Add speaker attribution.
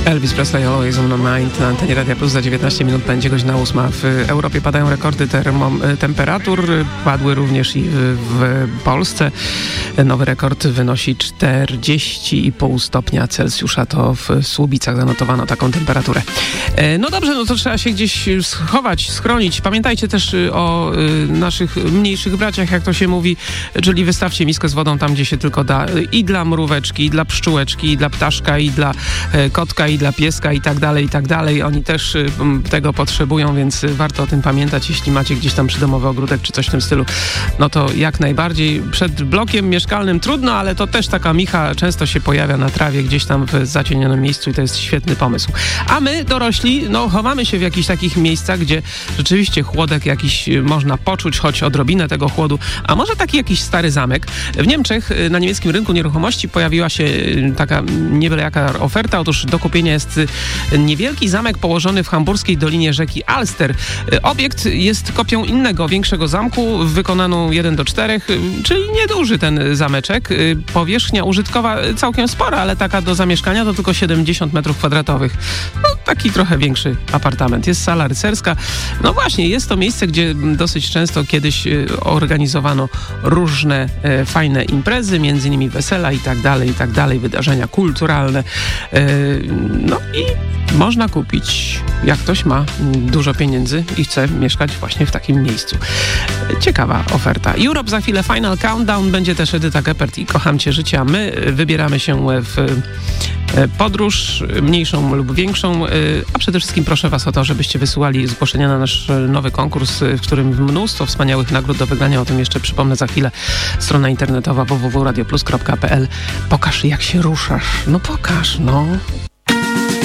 Speaker 1: Elvis Presley, Always on my mind na antenie Radia Plus. Za 19 minut będzie godzina 8. W Europie padają rekordy temperatur. Padły również i w Polsce. Nowy rekord wynosi 40,5 stopnia Celsjusza. To w Słubicach zanotowano taką temperaturę. No dobrze, no to trzeba się gdzieś schować, schronić. Pamiętajcie też o naszych mniejszych braciach, jak to się mówi, czyli wystawcie miskę z wodą tam, gdzie się tylko da. I dla mróweczki, i dla pszczółeczki, i dla ptaszka, i dla kotka, i dla pieska, i tak dalej, i tak dalej. Oni też tego potrzebują, więc warto o tym pamiętać. Jeśli macie gdzieś tam przydomowy ogródek, czy coś w tym stylu, no to jak najbardziej. Przed blokiem mieszkalnym trudno, ale to też taka micha często się pojawia na trawie, gdzieś tam w zacienionym miejscu i to jest świetny pomysł. A my, dorośli, no chowamy się w jakichś takich miejscach, gdzie rzeczywiście chłodek jakiś można poczuć, choć odrobinę tego chłodu, a może taki jakiś stary zamek. W Niemczech na niemieckim rynku nieruchomości pojawiła się taka nie byle jaka oferta. Otóż do kupienia jest niewielki zamek położony w hamburskiej dolinie rzeki Alster. Obiekt jest kopią innego, większego zamku, wykonaną 1:4, czyli nieduży ten zameczek. Powierzchnia użytkowa całkiem spora, ale taka do zamieszkania to tylko 70 m2. No, taki trochę większy apartament. Jest sala rycerska. No właśnie, jest to miejsce, gdzie dosyć często kiedyś organizowano różne fajne imprezy, między innymi wesela i tak dalej, wydarzenia kulturalne. No i można kupić, jak ktoś ma dużo pieniędzy i chce mieszkać właśnie w takim miejscu. Ciekawa oferta. Europe za chwilę, Final Countdown, będzie też Edyta Geppert i Kocham Cię życie, a my wybieramy się w podróż, mniejszą lub większą, a przede wszystkim proszę Was o to, żebyście wysyłali zgłoszenia na nasz nowy konkurs, w którym mnóstwo wspaniałych nagród do wygrania. O tym jeszcze przypomnę za chwilę. Strona internetowa www.radioplus.pl. Pokaż, jak się ruszasz. No pokaż, no.